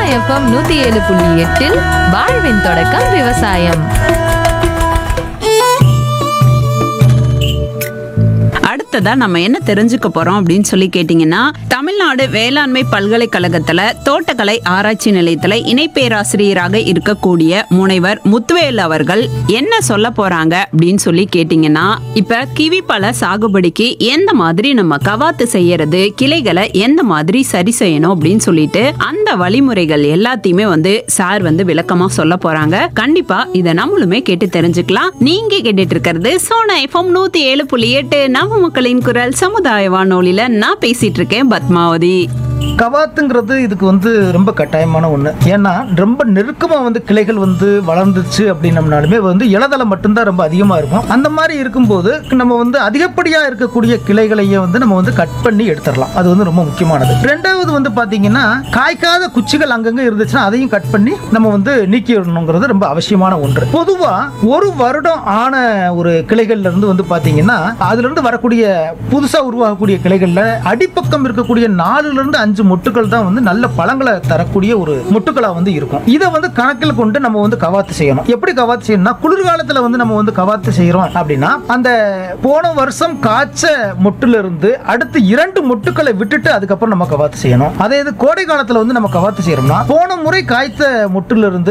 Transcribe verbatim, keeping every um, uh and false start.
FM நூத்தி ஏழு புள்ளி எட்டில் வாழ்வின் தொடக்கம் விவசாயம். அடுத்ததா நம்ம என்ன தெரிஞ்சுக்க போறோம் அப்படின்னு சொல்லி கேட்டீங்கன்னா, தமிழ்நாடு வேளாண்மை பல்கலைக்கழகத்துல தோட்டக்கலை ஆராய்ச்சி நிலையத்துல இணை பேராசிரியராக இருக்கக்கூடிய முனைவர் முத்துவேல் அவர்கள் என்ன சொல்ல போறாங்க அப்படின்னு சொல்லி கேட்டீங்கன்னா, இப்ப கிவி பழ சாகுபடிக்கு எந்த மாதிரி நம்ம கவாத்து செய்யறது, கிளைகளை எந்த மாதிரி சரி செய்யணும் அப்படின்னு சொல்லிட்டு அந்த வழிமுறைகள் எல்லாத்தையுமே வந்து சார் வந்து விளக்கமா சொல்ல போறாங்க. கண்டிப்பா இதை நம்மளுமே கேட்டு தெரிஞ்சுக்கலாம். நீங்க கேட்டுட்டு இருக்கிறது சோனா எஃப்எம் நூத்தி ஏழு புள்ளி எட்டு நம்ம மக்களின் குரல் சமுதாய வானொலியில நான் பேசிட்டு இருக்கேன் பத்மாவதி. கவாத்துங்கிறது இதுக்கு வந்து ரொம்ப கட்டாயமான ஒன்று. ஏன்னா ரொம்ப நெருக்கமாக வந்து கிளைகள் வந்து வளர்ந்துச்சு அப்படின்னம்னாலுமே வந்து இலதளம் மட்டும்தான் ரொம்ப அதிகமாக இருக்கும். அந்த மாதிரி இருக்கும்போது நம்ம வந்து அதிகப்படியாக இருக்கக்கூடிய கிளைகளையே வந்து நம்ம வந்து கட் பண்ணி எடுத்துடலாம். அது வந்து ரொம்ப முக்கியமானது. ரெண்டாவது வந்து பார்த்தீங்கன்னா, காய்க்காத குச்சிகள் அங்கங்கே இருந்துச்சுன்னா அதையும் கட் பண்ணி நம்ம வந்து நீக்கிடணுங்கிறது ரொம்ப அவசியமான ஒன்று. பொதுவாக ஒரு வருடம் ஆன ஒரு கிளைகள்ல இருந்து வந்து பார்த்தீங்கன்னா, அதுல இருந்து வரக்கூடிய புதுசாக உருவாகக்கூடிய கிளைகள்ல அடிப்பக்கம் இருக்கக்கூடிய நாலுல இருந்து அஞ்சு மொட்டுக்கள் தான் வந்து நல்ல பழங்களை தரக்கூடிய ஒரு மொட்டுக்களா வந்து இருக்கும். இதை வந்து கணக்கில் கொண்டு நம்ம வந்து கவாத்து செய்யணும். எப்படி கவாத்து செய்யணும்னா, குளிர்காலத்துல வந்து நம்ம வந்து கவாத்து செய்யறோம் அப்படின்னா, அந்த போன வருஷம் காய்ச்ச மொட்டுல இருந்து அடுத்து இரண்டு மொட்டுக்களை விட்டுட்டு அதுக்கப்புறம் நம்ம கவாத்து செய்யணும். அதே இது கோடை காலத்துல வந்து நம்ம கவாத்து செய்யறோம்னா, போன முறை காய்த்த மொட்டுல இருந்து